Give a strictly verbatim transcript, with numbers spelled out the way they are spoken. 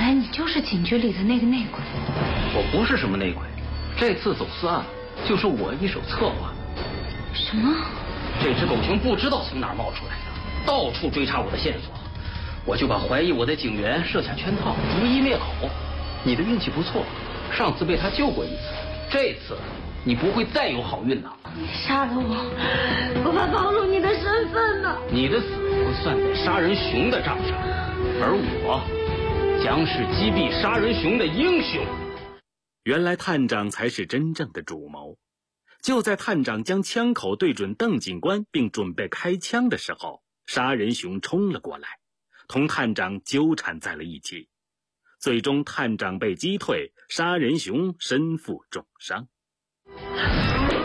来你就是警局里的那个内鬼。 我不是什么内鬼，这次走私案就是我一手策划。 什么？ 这只狗熊不知道从哪儿冒出来的，到处追查我的线索，我就把怀疑我的警员设下圈套，逐一灭口。你的运气不错，上次被他救过一次，这次你不会再有好运了。 你杀了我，我怕暴露你的身份呢。 你的死算在杀人熊的账上，而我将是击毙杀人熊的英雄。 原来探长才是真正的主谋。就在探长将枪口对准邓警官并准备开枪的时候，杀人熊冲了过来，同探长纠缠在了一起。最终探长被击退，杀人熊身负重伤。